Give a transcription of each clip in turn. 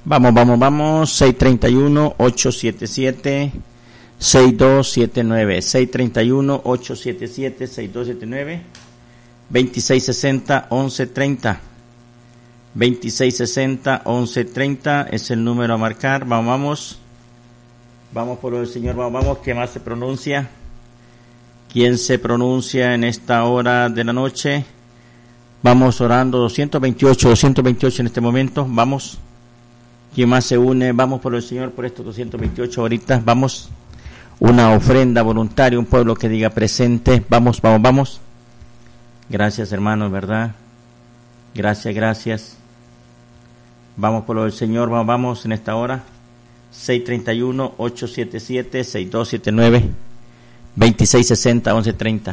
Vamos. 631-877-6279. 631-877-6279. 2660-1130. 2660-1130 es el número a marcar. Vamos por el Señor. Vamos. ¿Qué más se pronuncia? ¿Quién se pronuncia en esta hora de la noche? Vamos orando. 228 en este momento. Vamos. ¿Quién más se une? Vamos por el Señor por estos 228 ahorita. Vamos. Una ofrenda voluntaria, un pueblo que diga presente. Vamos. Gracias, hermanos, ¿verdad? Gracias. Vamos por el Señor. Vamos en esta hora. 631-877-6279. 2660-1130.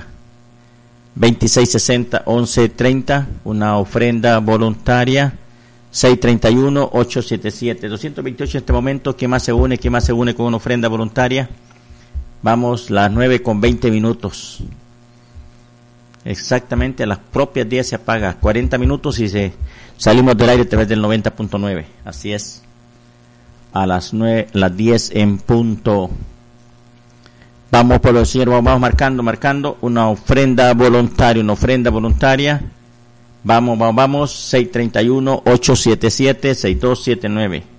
2660-1130. Una ofrenda voluntaria. 631-877. 228 en este momento. ¿Quién más se une con una ofrenda voluntaria? Vamos, las 9:20. Exactamente a las propias 10 se apaga. 40 minutos y salimos del aire a través del 90.9. Así es. A las 10 en punto. Vamos por el Señor, vamos marcando una ofrenda voluntaria. Vamos. 631-877-6279.